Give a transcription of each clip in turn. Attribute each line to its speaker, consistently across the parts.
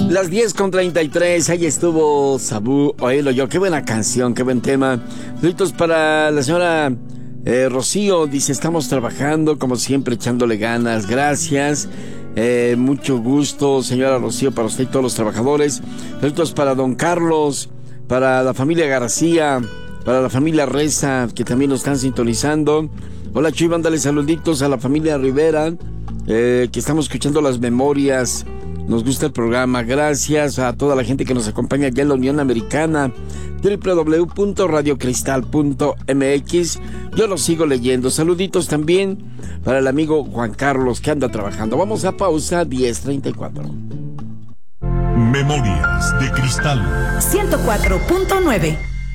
Speaker 1: Las 10:33, ahí estuvo Sabú, oílo yo, qué buena canción, qué buen tema. Saludos para la señora Rocío, dice, estamos trabajando como siempre echándole ganas, gracias. Mucho gusto, señora Rocío, para usted y todos los trabajadores. Saludos para don Carlos, para la familia García, para la familia Reza, que también nos están sintonizando. Hola Chuy, mándale saluditos a la familia Rivera, que estamos escuchando las memorias. Nos gusta el programa. Gracias a toda la gente que nos acompaña allá en la Unión Americana. www.radiocristal.mx. Yo lo sigo leyendo. Saluditos también para el amigo Juan Carlos que anda trabajando. Vamos a pausa, 10:34.
Speaker 2: Memorias de Cristal
Speaker 3: 104.9.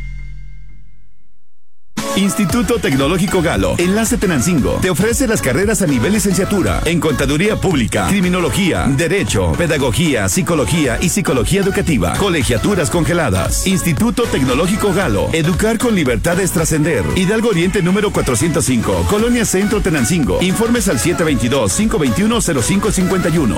Speaker 4: Instituto Tecnológico Galo, Enlace Tenancingo, te ofrece las carreras a nivel licenciatura en Contaduría Pública, Criminología, Derecho, Pedagogía, Psicología y Psicología Educativa. Colegiaturas congeladas. Instituto Tecnológico Galo, educar con libertad es trascender. Hidalgo Oriente número 405, Colonia Centro Tenancingo. Informes al 722-521-0551.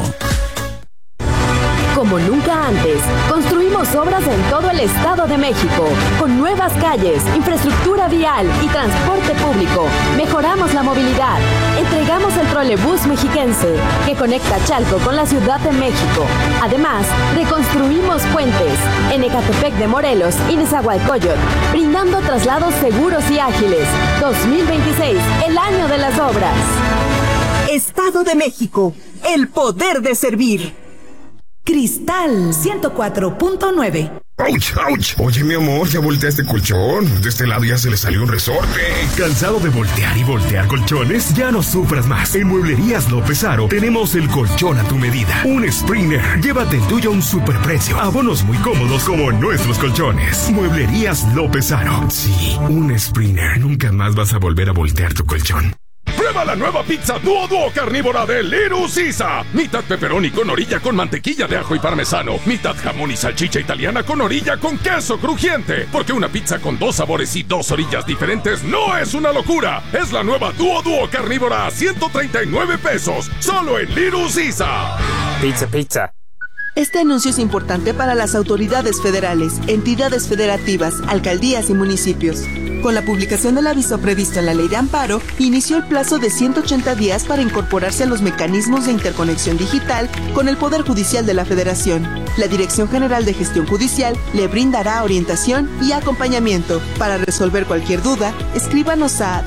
Speaker 5: Como nunca antes, construimos obras en todo el Estado de México, con nuevas calles, infraestructura vial y transporte público. Mejoramos la movilidad. Entregamos el trolebús mexiquense, que conecta Chalco con la Ciudad de México. Además, reconstruimos puentes en Ecatepec de Morelos y Nezahualcóyotl, brindando traslados seguros y ágiles. 2026, el año de las obras.
Speaker 3: Estado de México, el poder de servir. Cristal 104.9.
Speaker 6: ¡Auch, auch! Oye, mi amor, ya voltea este colchón. De este lado ya se le salió un resorte.
Speaker 7: ¿Cansado de voltear y voltear colchones? Ya no sufras más. En Mueblerías López Aro tenemos el colchón a tu medida. Un Springer. Llévate el tuyo a un superprecio. Abonos muy cómodos como nuestros colchones. Mueblerías López Aro. Sí, un Springer. Nunca más vas a volver a voltear tu colchón.
Speaker 8: Prueba la nueva pizza Duo carnívora de Little Caesar. Mitad pepperoni con orilla con mantequilla de ajo y parmesano. Mitad jamón y salchicha italiana con orilla con queso crujiente. Porque una pizza con 2 sabores y 2 orillas diferentes no es una locura. Es la nueva Duo carnívora a 139 pesos. Solo en Little Caesar.
Speaker 9: Pizza.
Speaker 10: Este anuncio es importante para las autoridades federales, entidades federativas, alcaldías y municipios. Con la publicación del aviso previsto en la Ley de Amparo, inició el plazo de 180 días para incorporarse a los mecanismos de interconexión digital con el Poder Judicial de la Federación. La Dirección General de Gestión Judicial le brindará orientación y acompañamiento. Para resolver cualquier duda, escríbanos a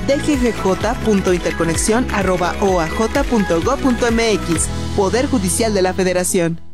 Speaker 10: dggj.interconexion@oaj.gov.mx. Poder Judicial de la Federación.